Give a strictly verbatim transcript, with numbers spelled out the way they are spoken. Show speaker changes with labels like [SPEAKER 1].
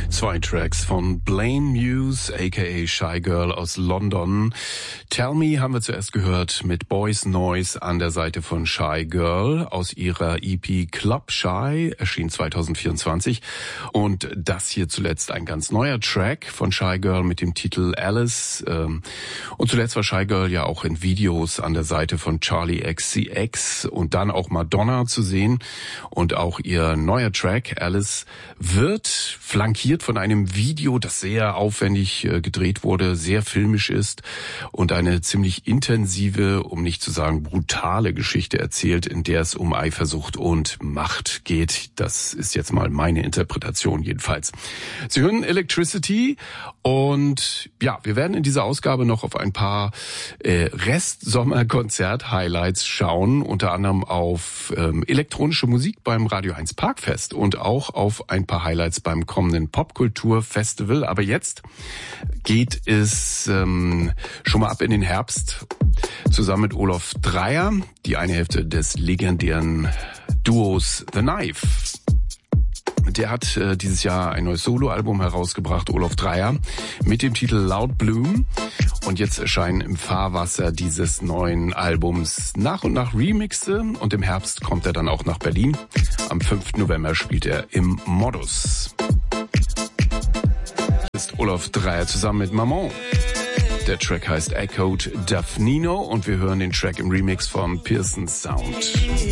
[SPEAKER 1] Zwei Tracks von Blame Muse, aka Shy Girl aus London. Tell Me haben wir zuerst gehört mit Boys Noise an der Seite von Shy Girl aus ihrer E P Club Shy, erschien zwanzig vierundzwanzig. Und das hier zuletzt ein ganz neuer Track von Shy Girl mit dem Titel Alice. Und zuletzt war Shy Girl ja auch in Videos an der Seite von Charlie X C X und dann auch Madonna zu sehen. Und auch ihr neuer Track Alice wird flankiert von einem Video, das sehr aufwendig äh, gedreht wurde, sehr filmisch ist und eine ziemlich intensive, um nicht zu sagen brutale Geschichte erzählt, in der es um Eifersucht und Macht geht. Das ist jetzt mal meine Interpretation jedenfalls. Sie hören Electricity und ja, wir werden in dieser Ausgabe noch auf ein paar äh, Rest-Sommer-Konzert-Highlights schauen, unter anderem auf ähm, elektronische Musik beim Radio eins Parkfest und auch auf ein paar Highlights beim kommenden Popkultur-Festival. Aber jetzt geht es ähm, schon mal ab in den Herbst zusammen mit Olaf Dreier, die eine Hälfte des legendären Duos The Knife. Der hat äh, dieses Jahr ein neues Soloalbum herausgebracht, Olaf Dreier, mit dem Titel Loud Bloom. Und jetzt erscheinen im Fahrwasser dieses neuen Albums nach und nach Remixe. Und im Herbst kommt er dann auch nach Berlin. Am fünften November spielt er im Modus. Ist Olaf Dreier zusammen mit Maman. Der Track heißt Echoed Daphnino und wir hören den Track im Remix von Pearson Sound.